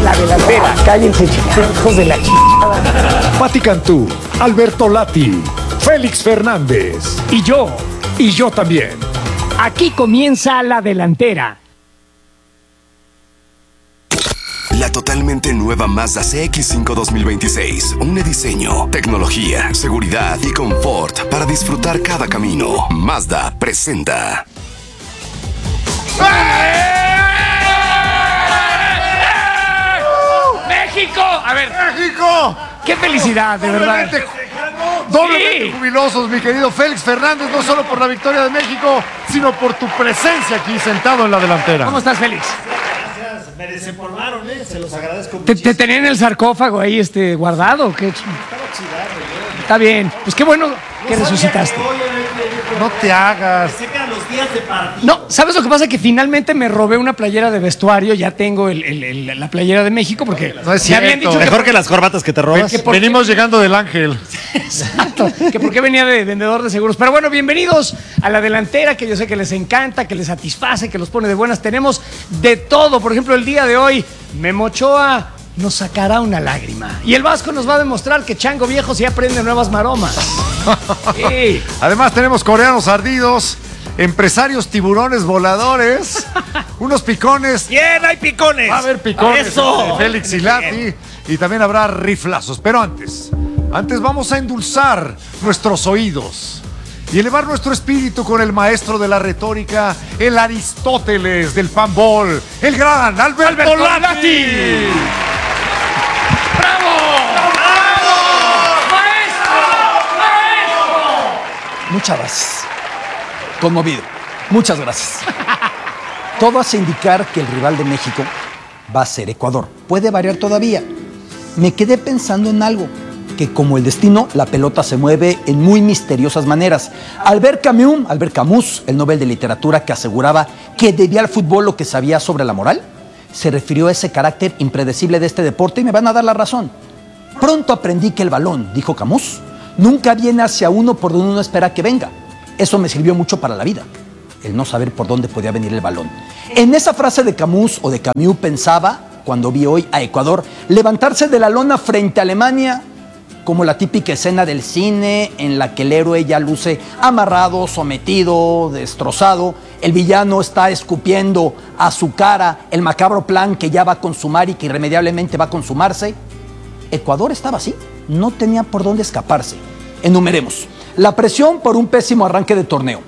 La delantera. Cállense, hijos de la chingada. Pati Cantú, Alberto Lati, Félix Fernández y yo también. Aquí comienza La Delantera. La totalmente nueva Mazda CX-5 2026. Une diseño, tecnología, seguridad y confort para disfrutar cada camino. Mazda presenta. ¡México! A ver, ¡México! qué felicidad, de verdad. Doblemente jubilosos, mi querido Félix Fernández, no solo por la victoria de México, sino por tu presencia aquí sentado en la delantera. ¿Cómo estás, Félix? Gracias, me desempolvaron, se los agradezco ¿Te muchísimo. tenían el sarcófago ahí guardado? ¿Qué? Estaba oxidado, yo. Está bien. Pues qué bueno que resucitaste. No te hagas. Pensé que eran los días de partido. No, ¿sabes lo que pasa? Que finalmente me robé una playera de vestuario. Ya tengo la playera de México porque No es me habían cierto. dicho Mejor que las corbatas que te robas. que por- Venimos llegando del Ángel. Exacto, que porque venía de vendedor de seguros. Pero bueno, bienvenidos a La Delantera, que yo sé que les encanta, que les satisface, que los pone de buenas. Tenemos de todo. Por ejemplo, el día de hoy, Memo Ochoa nos sacará una lágrima. Y el Vasco nos va a demostrar que Chango Viejo sí aprende nuevas maromas. Sí. Además tenemos coreanos ardidos, empresarios tiburones voladores, unos picones. ¡Bien, hay picones! Va a haber picones. ¡Eso! Félix y Lati. Y también habrá riflazos. Pero antes vamos a endulzar nuestros oídos y elevar nuestro espíritu con el maestro de la retórica, el Aristóteles del fanball, el gran Alberto Lati. Muchas gracias. Conmovido. Muchas gracias. Todo hace indicar que el rival de México va a ser Ecuador. Puede variar todavía. Me quedé pensando en algo, que como el destino, la pelota se mueve en muy misteriosas maneras. Albert Camus, el Nobel de Literatura que aseguraba que debía al fútbol lo que sabía sobre la moral, se refirió a ese carácter impredecible de este deporte y me van a dar la razón. Pronto aprendí que el balón, dijo Camus, nunca viene hacia uno por donde uno espera que venga. Eso me sirvió mucho para la vida, el no saber por dónde podía venir el balón. En esa frase de Camus o de Camus pensaba, cuando vi hoy a Ecuador levantarse de la lona frente a Alemania, como la típica escena del cine en la que el héroe ya luce amarrado, sometido, destrozado, el villano está escupiendo a su cara el macabro plan que ya va a consumar y que irremediablemente va a consumarse. Ecuador estaba así, no tenía por dónde escaparse. Enumeremos. La presión por un pésimo arranque de torneo.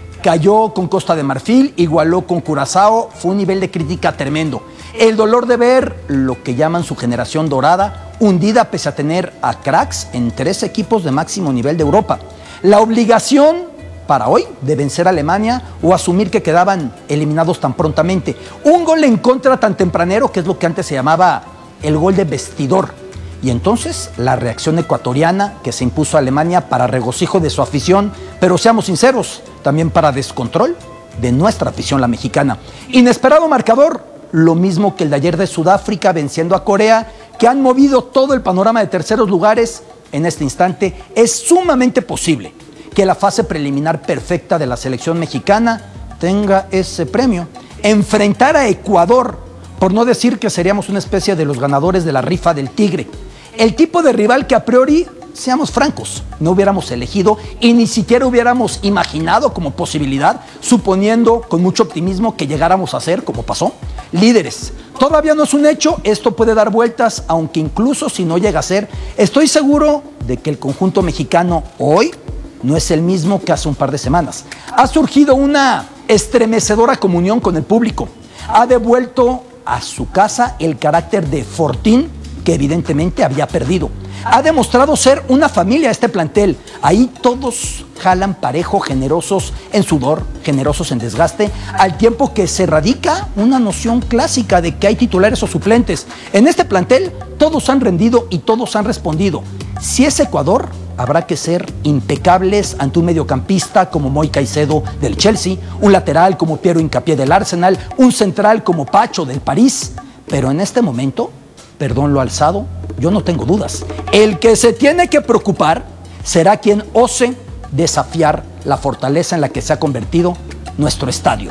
Cayó con Costa de Marfil, igualó con Curazao, fue un nivel de crítica tremendo. El dolor de ver lo que llaman su generación dorada, hundida pese a tener a cracks en 3 equipos de máximo nivel de Europa. La obligación para hoy de vencer a Alemania o asumir que quedaban eliminados tan prontamente. Un gol en contra tan tempranero, que es lo que antes se llamaba el gol de vestidor. Y entonces la reacción ecuatoriana que se impuso a Alemania para regocijo de su afición, pero seamos sinceros, también para descontrol de nuestra afición, la mexicana. Inesperado marcador, lo mismo que el de ayer de Sudáfrica venciendo a Corea, que han movido todo el panorama de terceros lugares. En este instante es sumamente posible que la fase preliminar perfecta de la selección mexicana tenga ese premio. Enfrentar a Ecuador, por no decir que seríamos una especie de los ganadores de la rifa del tigre. El tipo de rival que a priori, seamos francos, no hubiéramos elegido y ni siquiera hubiéramos imaginado como posibilidad, suponiendo con mucho optimismo que llegáramos a ser, como pasó, líderes. Todavía no es un hecho, esto puede dar vueltas, aunque incluso si no llega a ser, estoy seguro de que el conjunto mexicano hoy no es el mismo que hace un par de semanas. Ha surgido una estremecedora comunión con el público. Ha devuelto a su casa el carácter de fortín que evidentemente había perdido. Ha demostrado ser una familia este plantel. Ahí todos jalan parejo, generosos en sudor, generosos en desgaste, al tiempo que se radica una noción clásica de que hay titulares o suplentes. En este plantel todos han rendido y todos han respondido. Si es Ecuador, habrá que ser impecables ante un mediocampista como Moy Caicedo del Chelsea, un lateral como Piero Hincapié del Arsenal, un central como Pacho del París. Pero en este momento, perdón lo alzado, yo no tengo dudas. El que se tiene que preocupar será quien ose desafiar la fortaleza en la que se ha convertido nuestro estadio.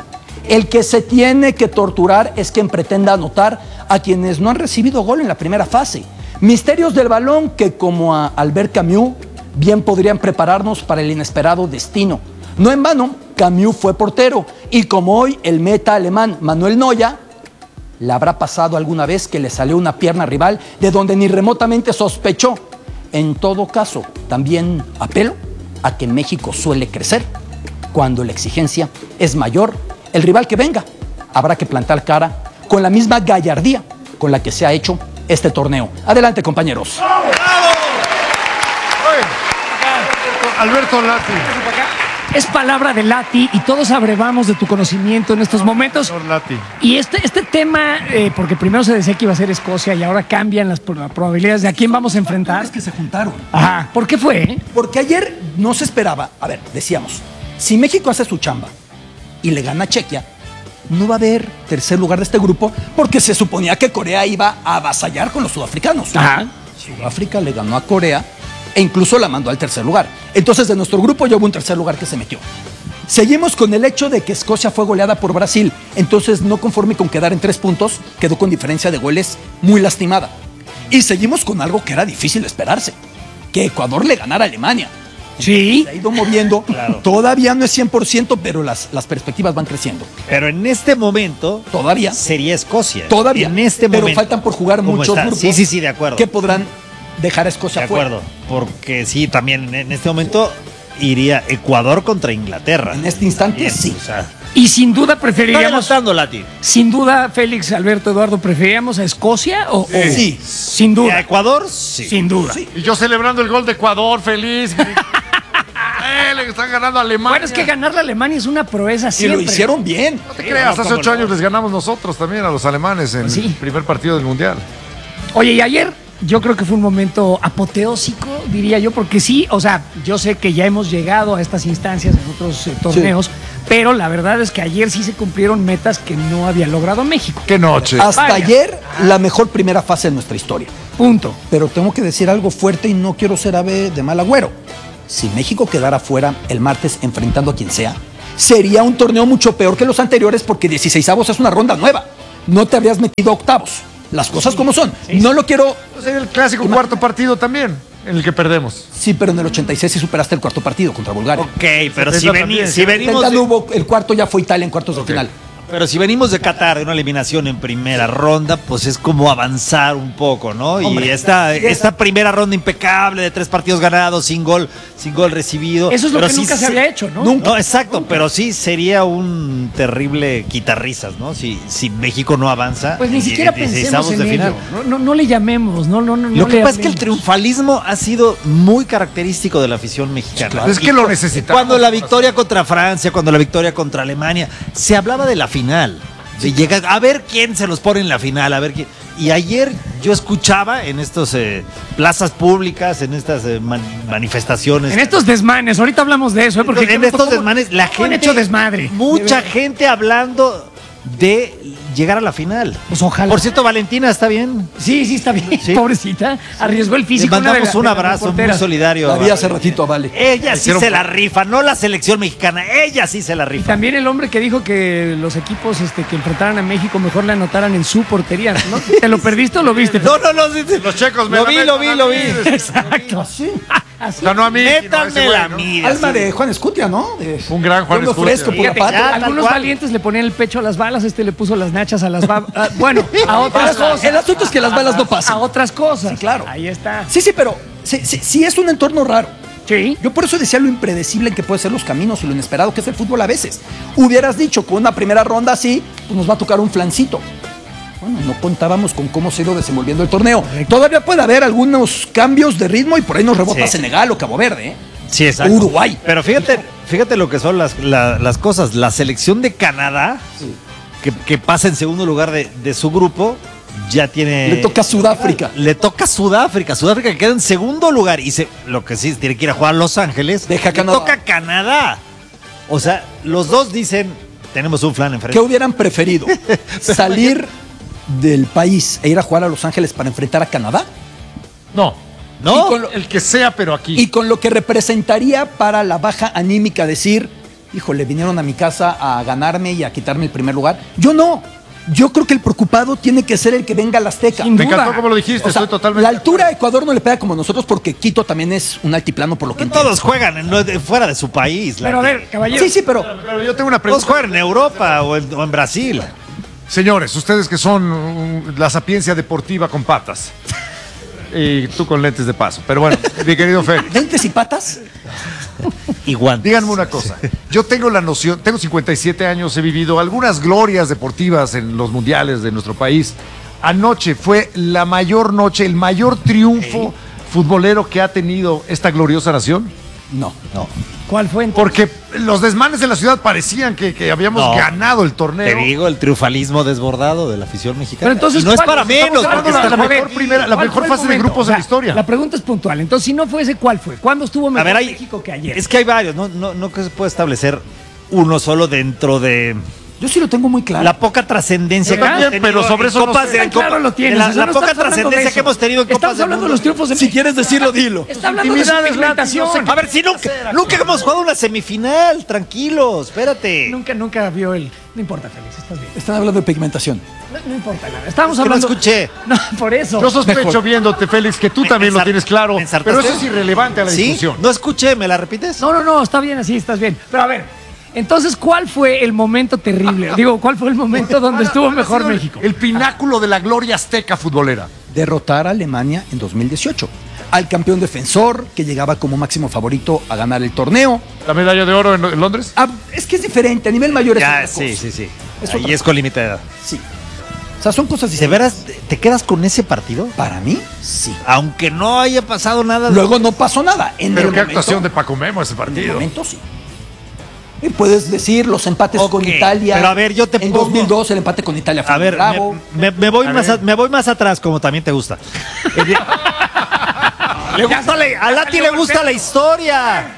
El que se tiene que torturar es quien pretenda anotar a quienes no han recibido gol en la primera fase. Misterios del balón que, como a Albert Camus, bien podrían prepararnos para el inesperado destino. No en vano, Camus fue portero y como hoy el meta alemán Manuel Neuer, ¿le habrá pasado alguna vez que le salió una pierna rival de donde ni remotamente sospechó? En todo caso, también apelo a que México suele crecer. Cuando la exigencia es mayor, el rival que venga habrá que plantar cara con la misma gallardía con la que se ha hecho este torneo. Adelante, compañeros. Alberto Lati. Es palabra de Lati y todos abrevamos de tu conocimiento en estos momentos. Señor Lati. Y este tema, porque primero se decía que iba a ser Escocia y ahora cambian las probabilidades de a quién vamos a enfrentar. Es que se juntaron. Ajá. ¿Por qué fue? Porque ayer no se esperaba. A ver, decíamos, si México hace su chamba y le gana a Chequia, no va a haber tercer lugar de este grupo porque se suponía que Corea iba a avasallar con los sudafricanos. Ajá. Sudáfrica le ganó a Corea e incluso la mandó al tercer lugar. Entonces, de nuestro grupo ya hubo un tercer lugar que se metió. Seguimos con el hecho de que Escocia fue goleada por Brasil. Entonces, no conforme con quedar en 3 puntos, quedó con diferencia de goles muy lastimada. Y seguimos con algo que era difícil de esperarse, que Ecuador le ganara a Alemania. Sí. Se ha ido moviendo. Claro. Todavía no es 100%, pero las perspectivas van creciendo. Pero en este momento Todavía. sería Escocia. Todavía. En este pero momento. faltan por jugar ¿Cómo muchos está? grupos. Sí, de acuerdo. Que podrán dejar a Escocia De fuera. acuerdo. Porque sí, también en este momento iría Ecuador contra Inglaterra. En este instante, Bien, sí. O sea, Y sin duda está preferiríamos. adelantando, Lati. Sin duda, Félix, Alberto, Eduardo, ¿preferiríamos a Escocia o? Sí. Sin ¿Y a duda. Ecuador? Sí. Sin duda. Y yo celebrando el gol de Ecuador, feliz. Le están ganando a Alemania. Bueno, es que ganar la Alemania es una proeza Y siempre. lo hicieron bien. No te creas, hace 8 años les ganamos nosotros también a los alemanes en Sí. el primer partido del Mundial. Oye, y ayer yo creo que fue un momento apoteósico, diría yo, porque sí, o sea, yo sé que ya hemos llegado a estas instancias en otros torneos, pero la verdad es que ayer sí se cumplieron metas que no había logrado México. ¡Qué noche! Hasta Vaya. ayer, la mejor primera fase de nuestra historia. Punto. Pero tengo que decir algo fuerte y no quiero ser ave de mal agüero. Si México quedara fuera el martes enfrentando a quien sea, sería un torneo mucho peor que los anteriores porque 16avos es una ronda nueva. No te habrías metido a octavos. Las cosas como son. No lo quiero... Sería el clásico cuarto partido también, en el que perdemos. Sí, pero en el 86 sí superaste el cuarto partido contra Bulgaria. Ok, pero Esa también. si venimos El, de, el cuarto ya fue Italia en cuartos de final. pero si venimos de Qatar de una eliminación en primera ronda, pues es como avanzar un poco, ¿no? Hombre, y esta primera ronda impecable de 3 partidos ganados, sin gol recibido. Eso es lo Pero que sí nunca se había hecho, ¿no? No, exacto, pero sí sería un terrible quitarrisas, ¿no? Si México no avanza. Pues ni en siquiera 16avos pensemos en de final. ello. No le llamemos, no Lo que le pasa es que el hablemos. triunfalismo ha sido muy característico de la afición mexicana. Claro. Es que lo necesitamos. Cuando la victoria contra Francia, cuando la victoria contra Alemania, se hablaba de la final. De llegar a ver quién se los pone en la final, a ver quién. Y ayer yo escuchaba en estas plazas públicas, en estas manifestaciones. En estos desmanes, ahorita hablamos de eso, ¿eh? Porque en estos desmanes, la ¿cómo han gente. hecho desmadre? Mucha gente hablando de llegar a la final. Pues ojalá. Por cierto, Valentina, ¿está bien? Sí, está bien, Sí. pobrecita. Arriesgó el Le físico. mandamos un una de abrazo las muy reporteras. solidario. La vi hace ratito a Vale. Ella sí Hicieron- se la rifa, no la selección mexicana, ella sí se la Y rifa. también el hombre que dijo que los equipos que enfrentaran a México mejor le anotaran en su portería, ¿no? ¿Te lo perdiste o lo viste? No, sí, sí. Los checos me Lo la vi, meten lo vi, a lo mí. vi. Exacto. Así. No, no a mí. sino a ese Métanme güey, la ¿no? mía. Alma sí. de Juan Escutia, ¿no? Un gran Juan Pueblo Escutia. fresco, pura Fíjate, patria. ya, tal algunos cual. valientes le ponían el pecho a las balas, le puso las nachas a las balas. Bueno, a otras cosas. El asunto es que las balas no pasan. A otras cosas. Sí, claro. Ahí está. Sí, pero sí es un entorno raro. Sí. Yo por eso decía lo impredecible que pueden ser los caminos y lo inesperado que es el fútbol a veces. Hubieras dicho con una primera ronda así, pues nos va a tocar un flancito. Bueno, no contábamos con cómo se ha ido desenvolviendo el torneo. Todavía puede haber algunos cambios de ritmo y por ahí nos rebota Sí. Senegal o Cabo Verde, ¿eh? Sí, exacto. Uruguay. Pero fíjate lo que son las cosas. La selección de Canadá, que pasa en segundo lugar de su grupo, ya tiene. Le toca a Sudáfrica. Le toca a Sudáfrica. Sudáfrica que queda en segundo lugar. Y lo que sí tiene que ir a jugar a Los Ángeles. Deja le Canadá. toca a Canadá. O sea, los dos dicen: tenemos un flan enfrente. ¿Qué hubieran preferido? ¿Salir del país e ir a jugar a Los Ángeles para enfrentar a Canadá? No. ¿No? Y con lo- El que sea, pero aquí. Y con lo que representaría para la baja anímica decir, híjole, vinieron a mi casa a ganarme y a quitarme el primer lugar. Yo no. Yo creo que el preocupado tiene que ser el que venga al Azteca. Sin Me duda. encantó como lo dijiste, O sea, estoy totalmente. la altura a Ecuador no le pega como nosotros porque Quito también es un altiplano por lo que entiendo. Todos juegan fuera de su país. Pero a ver, caballero. Sí, pero Pero yo tengo una Todos pregunta. juegan en Europa o en Brasil. Señores, ustedes que son la sapiencia deportiva con patas. Y tú con lentes de paso. Pero bueno, mi querido Félix, lentes y patas. Y guantes. díganme una cosa. Yo tengo la noción, tengo 57 años, he vivido algunas glorias deportivas en los mundiales de nuestro país. Anoche fue la mayor noche, el mayor triunfo futbolero que ha tenido esta gloriosa nación. No. ¿Cuál fue entonces? Porque los desmanes en la ciudad parecían que habíamos No. ganado el Te torneo. digo, el triunfalismo desbordado de la afición mexicana. Pero entonces, Y no es ¿cuál- para menos. estamos Porque hablando la de- mejor primera- la ¿cuál mejor fue el fase de momento? grupos en la historia. La pregunta es puntual. Entonces, si no fue ese, ¿cuál fue? ¿Cuándo estuvo mejor México que ayer? Es que hay varios, no que se puede establecer uno solo dentro de Yo sí lo tengo muy claro. la poca trascendencia Yo que hemos también, tenido pero sobre en eso no copas sé. de Claro lo tienes. la o sea, no poca estamos hablando de trascendencia eso. que hemos tenido en copas Estamos del hablando de mundo. los triunfos de Si México. quieres decirlo, dilo. Está hablando de su Intimidades, pigmentación. Lati, A ver, si nunca hemos jugado una semifinal, tranquilos, espérate. Nunca vio el... No importa, Félix, estás bien. Están hablando de pigmentación. No importa nada. Estamos Es que no hablando... escuché. No, por eso. Yo sospecho Mejor. viéndote, Félix, que tú también lo tienes claro. ¿Me ensartaste? Pero eso es irrelevante a la ¿Sí? discusión. No escuché, ¿me la repites? No, está bien así, estás bien. Pero a ver, entonces, ¿cuál fue el momento terrible? Digo, ¿cuál fue el momento donde estuvo mejor México? El pináculo de la gloria azteca futbolera. Derrotar a Alemania en 2018. Al campeón defensor, que llegaba como máximo favorito a ganar el torneo. La medalla de oro en Londres. Ah, es que es diferente, a nivel mayor es Ya, otra sí, cosa. sí. Es Ahí otra es con límite de edad. Sí. O sea, son cosas ¿De distintas. veras te quedas con ese partido? Para mí, sí. Aunque no haya pasado nada. Luego no pasó nada. En Pero el qué momento, actuación de Paco Memo ese En el partido. momento, sí. Y puedes decir los empates Ok, con Italia. pero a ver, yo te En pongo- 2002 el empate con Italia fue A ver, bravo. me voy más atrás, como también te gusta. A Lati le gusta la historia.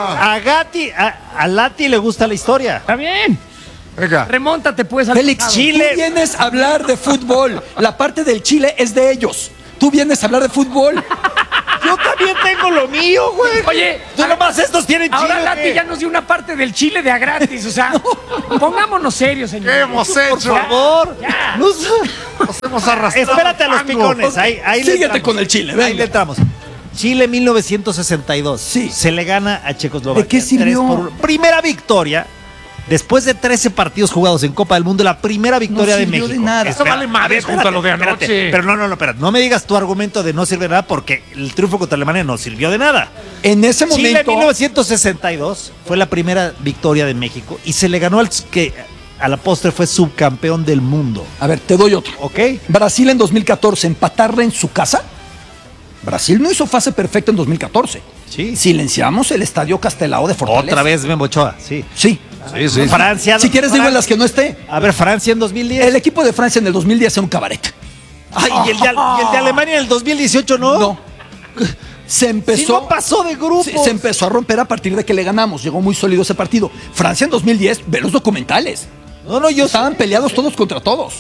A Lati le gusta la historia. Está bien. Venga. Remóntate, pues, al Félix, pasado. Chile. tú vienes a hablar de fútbol. La parte del Chile es de ellos. Tú vienes a hablar de fútbol. Yo también tengo lo mío, güey. Oye, tú nomás estos tienen Chile. ahora ¿o Lati qué? ya nos dio una parte del Chile de a gratis. O sea, pongámonos serios, señor. ¿Qué hemos hecho? Por favor. Ya. No sé. Nos hemos arrastrado. Espérate a los fango. picones. Ahí le Síguete entramos. con el Chile, Ahí venga. le entramos. Chile 1962. Sí. Se le gana a Checoslovaquia. ¿De qué sirvió? 3-1. Primera victoria. Después de 13 partidos jugados en Copa del Mundo, la primera victoria No de sirvió México. de nada. Esto vale madres junto a lo de anoche. Pero no, espérate. No me digas tu argumento de no sirve de nada porque el triunfo contra Alemania no sirvió de nada. En ese Chile momento. 1962 fue la primera victoria de México y se le ganó al que a la postre fue subcampeón del mundo. A ver, te doy otro. ¿Ok? Brasil en 2014, empatarla en su casa. Brasil no hizo fase perfecta en 2014. Sí. Silenciamos el estadio Castelao de Fortaleza. Otra vez Memo Ochoa, sí. Sí. Sí. Francia. Si quieres, digo en las que no esté. A ver, Francia en 2010. El equipo de Francia en el 2010 era un cabaret. Ay, y el de Alemania en el 2018 no. No. Se empezó. Si no pasó de grupo. Sí, se empezó a romper a partir de que le ganamos. Llegó muy sólido ese partido. Francia en 2010, ve los documentales. No, yo Estaban peleados todos contra todos.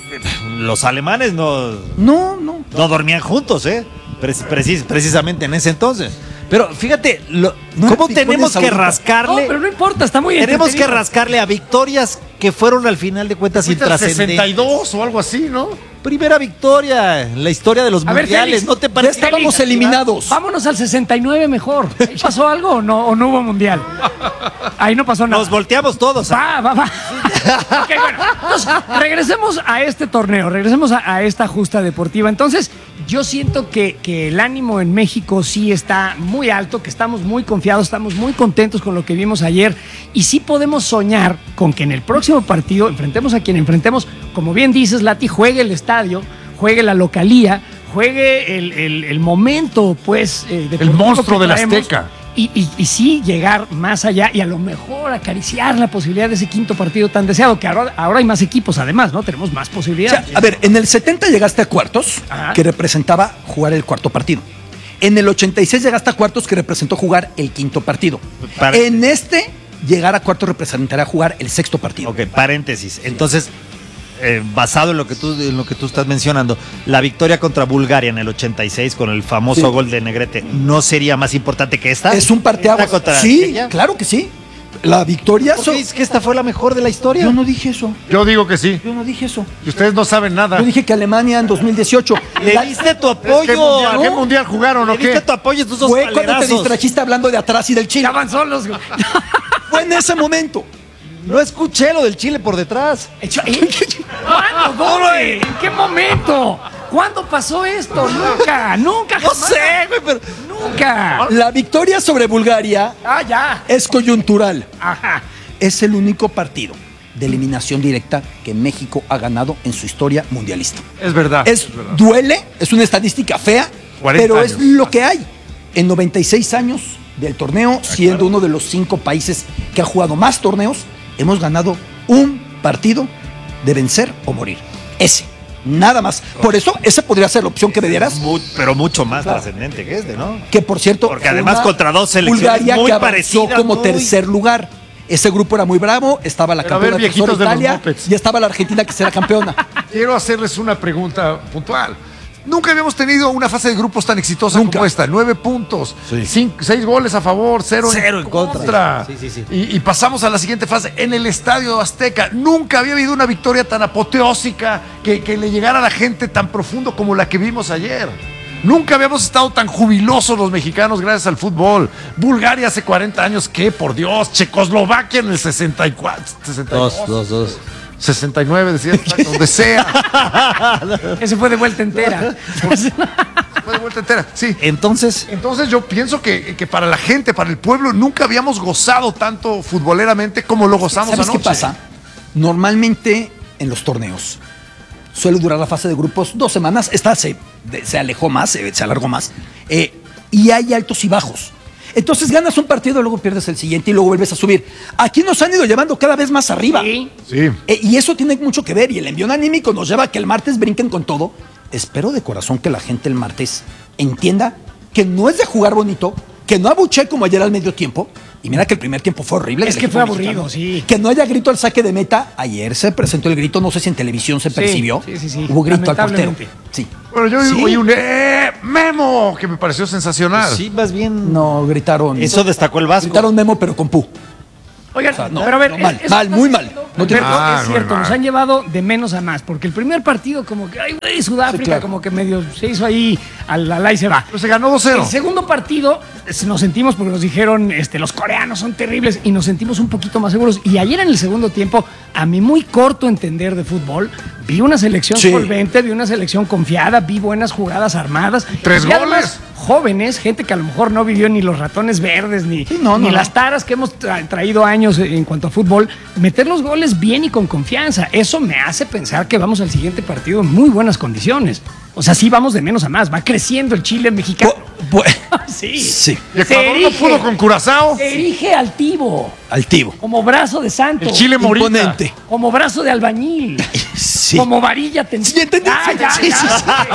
Los alemanes no No. dormían juntos, ¿eh? Precisamente en ese entonces. Pero fíjate, No ¿cómo era tenemos picones que ahorita. No, rascarle? pero no importa, está muy Tenemos que entretenido. rascarle a victorias que fueron al final de cuentas Fuiste al intrascendentes. 62 o algo así, ¿no? Primera victoria en la historia de los A ver, mundiales. Félix, ¿No te Ya parece? estábamos eliminados. Vámonos al 69 mejor. ¿Ahí pasó algo o no hubo mundial? Ahí no pasó nada. Nos volteamos todos. Va. Ok, bueno. Entonces, regresemos a este torneo, regresemos a esta justa deportiva. Entonces, yo siento que el ánimo en México sí está muy alto, que estamos muy confiados, estamos muy contentos con lo que vimos ayer y sí podemos soñar con que en el próximo partido enfrentemos a quien enfrentemos, como bien dices, Lati, juegue el estadio, juegue la localía, juegue el momento, pues, deportivo monstruo que del traemos. Azteca. Y sí llegar más allá y a lo mejor acariciar la posibilidad de ese quinto partido tan deseado, que ahora hay más equipos además, ¿no? Tenemos más O sea, posibilidades. a ver, en el 70 llegaste a cuartos, Ajá. que representaba jugar el cuarto partido. En el 86 llegaste a cuartos, que representó jugar el quinto partido. En este, llegar a cuartos representaría jugar el sexto partido. Ok, paréntesis. Entonces, basado en lo que tú estás mencionando, la victoria contra Bulgaria en el 86 con el famoso Sí. gol de Negrete, ¿no sería más importante que esta? Es un parteaguas. ¿Esta contra Sí, Chequia? claro que sí. La victoria... ¿Por qué dices que esta fue la mejor de la historia? Yo no dije eso. Yo digo que sí. Yo no dije eso. Y ustedes no saben nada. Yo dije que Alemania en 2018... Le diste tu apoyo. ¿Qué mundial jugaron o Le diste qué? tu apoyo estos dos Fue cuando te palerazos. distrajiste hablando de atrás y del Chile. Ya van solos. güey. Fue en ese momento. No escuché lo del Chile por detrás. ¿Cuándo? ¿Dónde? ¿En qué momento? ¿Cuándo pasó esto? Nunca, nunca. No jamás. sé, güey, pero... Nunca. La victoria sobre Bulgaria Ya. es coyuntural. Ajá. Es el único partido de eliminación directa que México ha ganado en su historia mundialista. Es verdad. Es verdad. duele, es una estadística fea, 40 pero años. es lo que hay. En 96 años del torneo, siendo uno de los 5 países que ha jugado más torneos, hemos ganado un partido de vencer o morir. Ese, nada más. Por eso, esa podría ser la opción que me dieras. Pero mucho más trascendente que este, ¿no? Que por cierto, Porque además una contra dos selecciones Bulgaria muy que avanzó parecidas, como muy- tercer lugar. Ese grupo era muy bravo, estaba la Pero a ver, campeona viejitos defensora de los Italia mopeds. y estaba la Argentina que será campeona. Quiero hacerles una pregunta puntual. Nunca habíamos tenido una fase de grupos tan exitosa Nunca. como esta. 9 puntos, Sí. 6 goles a favor, 0 en contra. Sí, sí, sí. Y pasamos a la siguiente fase en el Estadio Azteca. Nunca había habido una victoria tan apoteósica que le llegara a la gente tan profundo como la que vimos ayer. Nunca habíamos estado tan jubilosos los mexicanos gracias al fútbol. Bulgaria hace 40 años, ¿qué? Por Dios. Checoslovaquia en el 64. 62. Dos. 69, decía, donde sea. Ese fue de vuelta entera. Fue de vuelta entera, sí. Entonces, Entonces yo pienso que para la gente, para el pueblo, nunca habíamos gozado tanto futboleramente como lo gozamos ¿Sabes anoche. qué pasa? Normalmente en los torneos suele durar la fase de grupos 2 semanas. Esta se alejó más, se alargó más. Y hay altos y bajos. Entonces ganas un partido, luego pierdes el siguiente y luego vuelves a subir. Aquí nos han ido llevando cada vez más arriba. Sí. Sí. Y eso tiene mucho que ver. Y el envión anímico nos lleva a que el martes brinquen con todo. Espero de corazón que la gente el martes entienda que no es de jugar bonito, que no abuché como ayer al medio tiempo. Y mira que el primer tiempo fue horrible. Es del que equipo fue aburrido, mexicano. sí. Que no haya grito al saque de meta. Ayer se presentó el grito, no sé si en televisión se percibió. Sí. Hubo grito al portero. Lamentablemente. Sí. Bueno, yo Sí. oí un Memo, que me pareció sensacional. sí, más bien... No, gritaron. Eso destacó el Vasco. Gritaron Memo, pero con pu. Oigan, O sea, no, pero a ver, no, mal, eso mal, está muy diciendo, mal. No tiene- Alberto, es muy cierto, mal. nos han llevado de menos a más, porque el primer partido como que, ay, güey, Sudáfrica, Sí, claro. como que medio se hizo ahí, al ahí se va. Pero se ganó 2-0. El segundo partido nos sentimos, porque nos dijeron, los coreanos son terribles, y nos sentimos un poquito más seguros. Y ayer en el segundo tiempo, a mi muy corto entender de fútbol, vi una selección Sí. solvente, vi una selección confiada, vi buenas jugadas armadas. 3 Y además, goles. jóvenes, gente que a lo mejor no vivió ni los ratones verdes, ni, Sí, no, ni no, las no. taras que hemos traído años en cuanto a fútbol, meter los goles bien y con confianza. Eso me hace pensar que vamos al siguiente partido en muy buenas condiciones. O sea, sí vamos de menos a más, va creciendo el Chile mexicano. Sí. Sí. Y Ecuador no pudo con Curazao. Se erige altivo, Altivo. como brazo de santo, El Chile morita. Imponente. como brazo de albañil, Sí. como varilla tendida. Sí, entendí. Ya, Sí, sí, sí.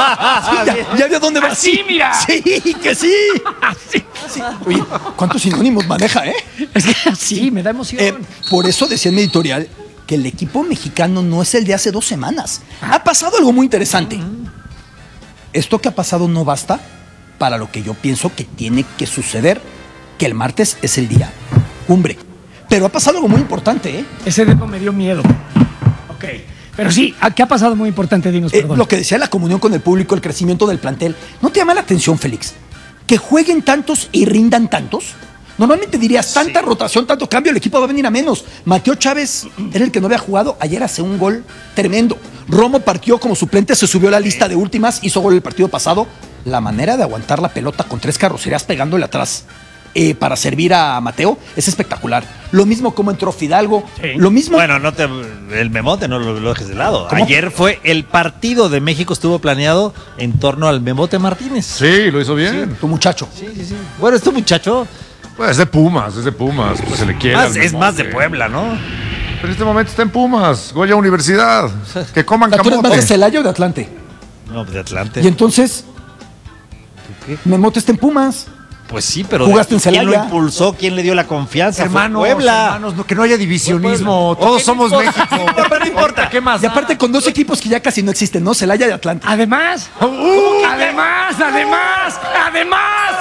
Ya veo dónde va. Así, mira. Sí, que sí. Así. Sí. Oye, ¿cuántos sinónimos maneja, eh? Es que sí, me da emoción. Por eso decía en mi editorial que el equipo mexicano no es el de hace 2 semanas. Ha pasado algo muy interesante. Esto que ha pasado no basta para lo que yo pienso que tiene que suceder, que el martes es el día cumbre. Pero ha pasado algo muy importante, ¿eh? Ese dedo me dio miedo. Ok. Pero sí, ¿qué ha pasado muy importante? Dinos, perdón. Lo que decía la comunión con el público, el crecimiento del plantel. ¿No te llama la atención, Félix? Que jueguen tantos y rindan tantos. Normalmente dirías, tanta rotación, tanto cambio, el equipo va a venir a menos. Mateo Chávez era el que no había jugado. Ayer hace un gol tremendo. Romo partió como suplente, se subió a la lista de últimas, hizo gol el partido pasado. La manera de aguantar la pelota con 3 carrocerías pegándole atrás para servir a Mateo es espectacular. Lo mismo como entró Fidalgo. Sí. Lo mismo. Bueno, el memote no lo dejes de lado. ¿Cómo? Ayer fue el partido de México, estuvo planeado en torno al Memote Martínez. Sí, lo hizo bien. Tu muchacho. Bueno, este muchacho Pues es de Pumas, Pues se le quiere. al es más de Memote. Puebla, ¿no? Pero en este momento está en Pumas, Goya Universidad. Que coman ¿Tú eres más de camote. Celaya o de Atlante? No, de Atlante. Y entonces, ¿Qué? Memote está en Pumas. Pues sí, pero ¿Jugaste en ¿quién lo Celaya? impulsó? ¿Quién le dio la confianza? Fue Hermanos, Puebla. hermanos, no, que no haya divisionismo. Puebla. Todos somos México. No importa. ¿Qué más? Y aparte con 2 equipos que ya casi no existen, ¿no? Celaya y Atlante. Además, además.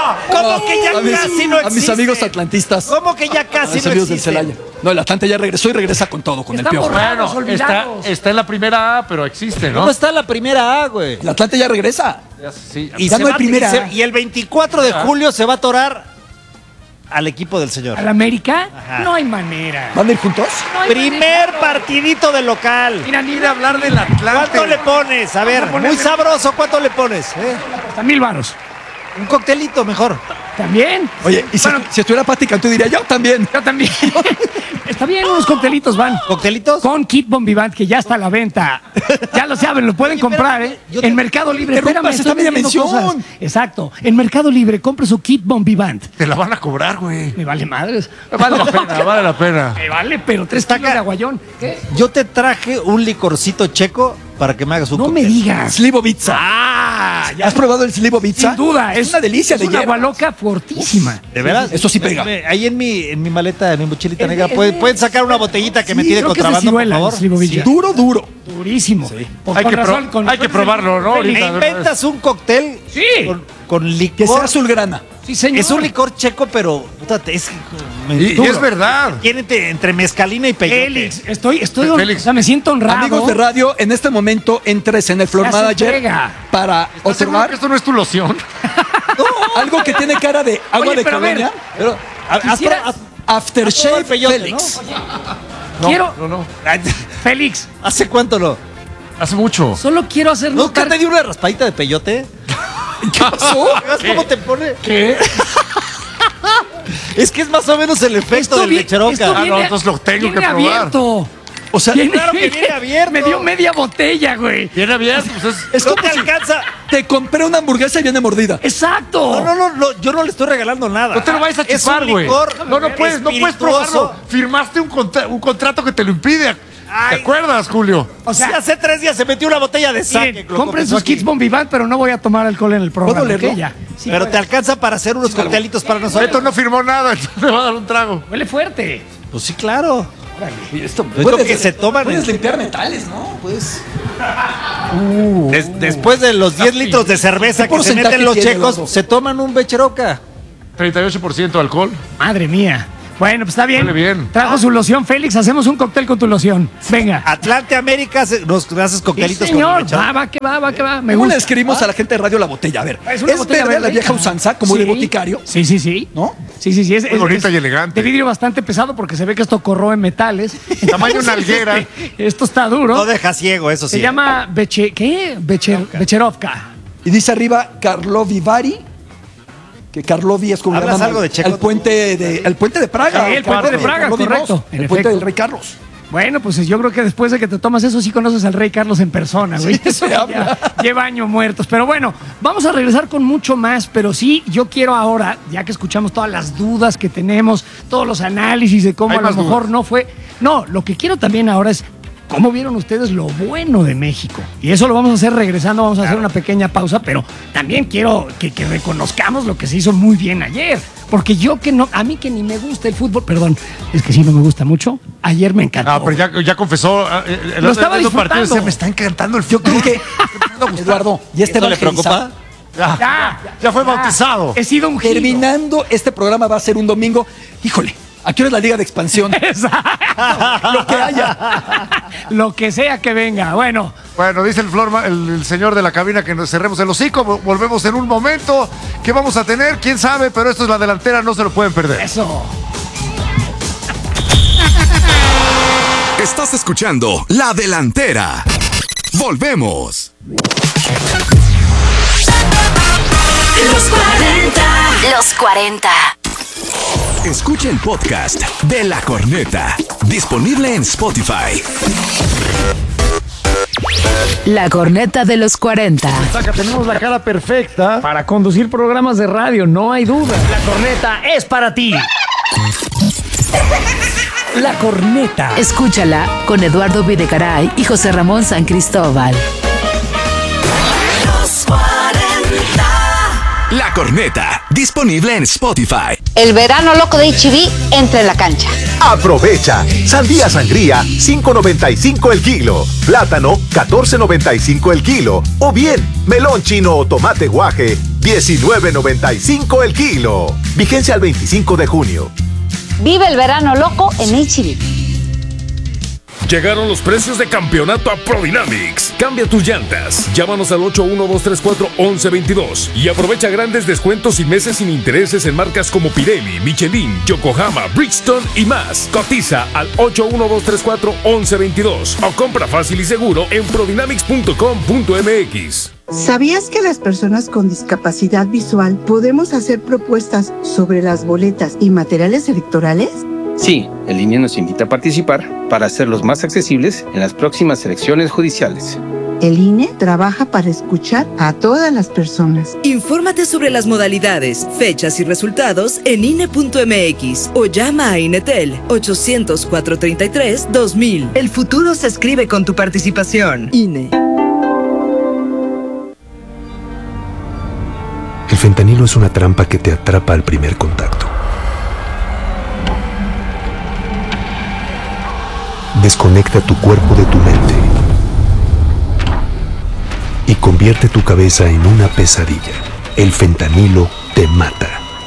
¿Cómo que ya casi no existe? A mis amigos atlantistas. ¿Cómo que ya A casi mis no amigos del existe? Celaya. No, el Atlante ya regresó y regresa con todo, con el Están Piojo. borrados, Bueno, está, olvidados. está en la primera A, pero existe, ¿no? ¿Cómo está la primera A, güey? El Atlante ya regresa. Sí. Y, Ya se no hay va- primera y se- A. y el 24 de julio se va a atorar al equipo del señor. ¿Al América? Ajá. No hay manera. ¿Van a ir juntos? No hay Primer manera. partidito de local. Mira, ni Quiere hablar del Atlante. ¿Cuánto le pones? A ver, Vamos a ponerle- muy sabroso, ¿cuánto le pones? Hasta 1,000 varos. Un coctelito mejor. ¿También? Oye, y si, Bueno, si estuviera Pati Cantú diría yo también. yo también. Está bien, unos coctelitos van. ¿Coctelitos? Con Kit Bombivant, que ya está a la venta. Ya lo saben, lo pueden comprar, ¿eh? yo te- En Mercado Libre. interrumpas Espérame, esta media estoy vendiendo mención. cosas. Exacto. En Mercado Libre, compre su Kit Bombivant. Te la van a cobrar, güey. Me vale madres. Vale la pena, vale la pena. Me vale, pero 3 kilos de aguayón. ¿Qué? Yo te traje un licorcito checo para que me hagas un No me cóctel. digas. Slivovitza. Ah, ya. ¿Has probado el Slivovitza? Sin duda. Es una delicia es de una hierba. agua loca fortísima. ¿De veras? Eso sí pega. Ahí en mi maleta, en mi mochilita El negra, de- pueden sacar una botellita que me Sí, tire creo que es de contrabando, por ciruela, favor. el Slivovitza. Duro, duro. Durísimo. Por- Hay con que razón, con- hay que probarlo, ¿no? Félix. Me Ahorita. inventas un cóctel Sí. con Que licor. sea azulgrana. Sí, señor. Es un licor checo, pero puta, es Y es verdad. tiene entre mezcalina y peyote. Félix, estoy, Félix. o sea, me siento honrado. Amigos de radio, en este momento entres en el Floor Ya se Manager pega. para ¿Estás seguro observar que esto no es tu loción? algo que tiene cara de agua Oye, de pero a ver, colonia. Pero quisiera- Has Aftershave probado el peyote, Félix. Quiero, No. Félix, ¿Hace cuánto no? Hace mucho. solo quiero hacer ¿Nunca notar. te dio una raspadita de peyote? ¿Qué pasó? ¿Ves cómo te pone? ¿Qué? Es que es más o menos el efecto del lecheroca. Ah, no, entonces lo tengo viene que probar. abierto. O sea, Claro que viene abierto. Me dio media botella, güey. Viene abierto, pues es No como te si alcanza. te compré una hamburguesa y viene mordida. Exacto. No, yo no le estoy regalando nada. no te lo vayas a Es chupar, un güey. licor No puedes espirituoso. probarlo. Firmaste un contrato que te lo impide. Ay. ¿Te acuerdas, Julio? O sea, Sí, hace 3 días se metió una botella de sake. miren, lo compren confesó sus aquí. kits Bombivant, pero no voy a tomar alcohol en el programa. ¿Puedo leerlo? ¿ok? Ya. Sí, Pero güey. te alcanza para hacer unos coctelitos para nosotros. Beto no firmó nada, entonces me va a dar un trago. Huele fuerte. Pues sí, claro. Oye, esto Es lo que se toman Puedes en- limpiar metales, ¿no? Pues. Después de los 10 litros de cerveza ¿Qué que se porcentaje meten los tiene, checos, Eduardo? se toman un becheroca. 38% alcohol. Madre mía. Bueno, pues está bien. Huele bien. Trajo su loción, Félix. Hacemos un cóctel con tu loción. Venga. Atlante América, nos haces Sí, coctelitos señor. con becheroca. Va, que va. Me ¿Cómo le gusta. escribimos a la gente de radio la botella? A ver, Es una es botella verde a la verde. vieja usanza, como de Sí. boticario, Sí. ¿no? Sí. Es bonita y elegante. De vidrio bastante pesado porque se ve que esto corroe metales. Tamaño nalguera. Esto está duro. No deja ciego, eso sí. Se llama Becherovka. Y dice arriba Karlovy Vary, que Karlovy es como le ¿Hablas llaman algo de checo? el puente de Praga. Sí, el puente de Praga, Karlovy correcto, II, en el puente efecto. del Rey Carlos. Bueno, pues yo creo que después de que te tomas eso, sí conoces al rey Carlos en persona, güey. Sí, Eso se ya habla. lleva años muertos. Pero bueno, vamos a regresar con mucho más. Pero sí, yo quiero ahora, ya que escuchamos todas las dudas que tenemos, todos los análisis de cómo Hay a lo más mejor dudas. no fue. No, lo que quiero también ahora es cómo vieron ustedes lo bueno de México. Y eso lo vamos a hacer regresando, vamos a hacer una pequeña pausa, pero también quiero que reconozcamos lo que se hizo muy bien ayer. Porque yo que no, a mí que ni me gusta el fútbol, perdón, es que sí no me gusta mucho, ayer me encantó. Ah, pero ya confesó. Lo estaba disfrutando. Decía, me está encantando el Yo fútbol. creo que, Eduardo, y este ¿Eso le preocupa? Ya fue bautizado. He sido un giro. terminando este programa va a ser un domingo. Híjole, ¿a qué hora es la Liga de Expansión? Lo que haya. Lo que sea que venga. Bueno, Bueno, dice el señor de la cabina que nos cerremos el hocico. Volvemos en un momento. ¿Qué vamos a tener? ¿Quién sabe? Pero esto es La Delantera, no se lo pueden perder. eso. Estás escuchando La Delantera. Volvemos. Los 40. Los 40. Escucha el podcast de La Corneta. Disponible en Spotify. La corneta de los 40. Saca, tenemos la cara perfecta para conducir programas de radio, no hay duda. La corneta es para ti. La corneta. Escúchala con Eduardo Videgaray y José Ramón San Cristóbal. Los 40. La Corneta. Disponible en Spotify. El verano loco de H-E-B entra en la cancha. Aprovecha. Sandía sangría, 5.95 el kilo. Plátano, 14.95 el kilo. O bien, melón chino o tomate guaje, $19.95 el kilo. Vigencia al 25 de junio. Vive el verano loco en H-E-B. Llegaron los precios de campeonato a Prodynamics. Cambia tus llantas. Llámanos al 81234-1122 y aprovecha grandes descuentos y meses sin intereses en marcas como Pirelli, Michelin, Yokohama, Bridgestone y más. Cotiza al 81234-1122 o compra fácil y seguro en prodynamics.com.mx. ¿Sabías que las personas con discapacidad visual podemos hacer propuestas sobre las boletas y materiales electorales? Sí, el INE nos invita a participar para hacerlos más accesibles en las próximas elecciones judiciales. El INE trabaja para escuchar a todas las personas. Infórmate sobre las modalidades, fechas y resultados en INE.mx o llama a INETEL 800-433-2000. El futuro se escribe con tu participación. INE. El fentanilo es una trampa que te atrapa al primer contacto. Desconecta tu cuerpo de tu mente y convierte tu cabeza en una pesadilla. El fentanilo te mata.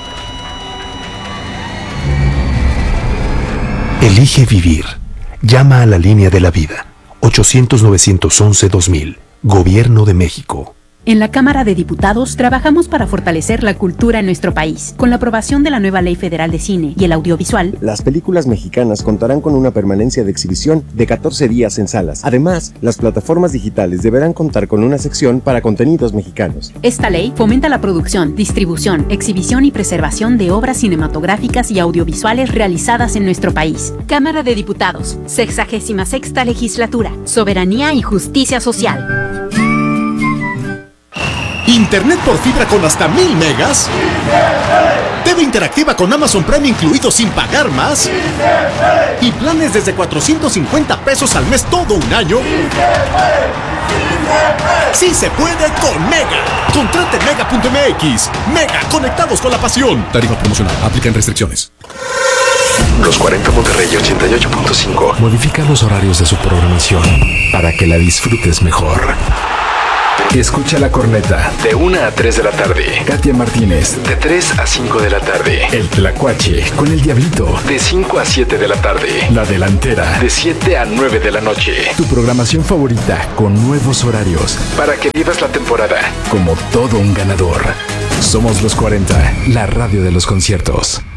Elige vivir. Llama a la línea de la vida. 800-911-2000. Gobierno de México. En la Cámara de Diputados trabajamos para fortalecer la cultura en nuestro país. Con la aprobación de la nueva Ley Federal de Cine y el Audiovisual, las películas mexicanas contarán con una permanencia de exhibición de 14 días en salas. Además, las plataformas digitales deberán contar con una sección para contenidos mexicanos. Esta ley fomenta la producción, distribución, exhibición y preservación de obras cinematográficas y audiovisuales realizadas en nuestro país. Cámara de Diputados, 66ª Legislatura, Soberanía y Justicia Social. Internet por fibra con hasta 1000 megas. TV interactiva con Amazon Prime incluido sin pagar más. Y planes desde 450 pesos al mes todo un año. ¡Sí se puede con Mega! Contrate Mega.mx. Mega, conectados con la pasión. Tarifa promocional. Aplican restricciones. Los 40 Monterrey 88.5 modifica los horarios de su programación para que la disfrutes mejor. Escucha La Corneta de 1 a 3 de la tarde. Katia Martínez de 3 a 5 de la tarde. El Tlacuache con el Diablito de 5 a 7 de la tarde. La Delantera de 7 a 9 de la noche. Tu programación favorita con nuevos horarios para que vivas la temporada como todo un ganador. Somos los 40, la radio de los conciertos.